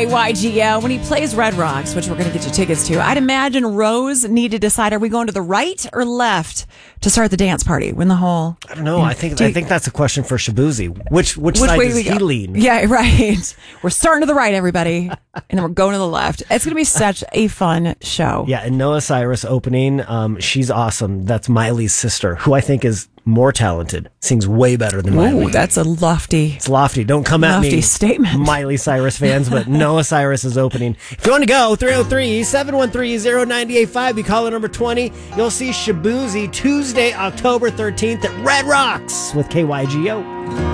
KYGO. When he plays Red Rocks, which we're going to get you tickets to, I'd imagine Rose need to decide, are we going to the right or left to start the dance party? When the whole... I don't know. I think that's a question for Shabuzi. Which side does he lean? Yeah, right. We're starting to the right, everybody. And then we're going to the left. It's going to be such a fun show. Yeah, and Noah Cyrus opening. She's awesome. That's Miley's sister, who I think is more talented. Sings way better than Miley. Ooh, that's a lofty... It's lofty. Don't come at me, lofty statement. Miley Cyrus fans, but Noah Cyrus is opening. If you want to go, 303-713-0985. You call it number 20. You'll see Shabuzi Tuesday, October 13th at Red Rocks with KYGO.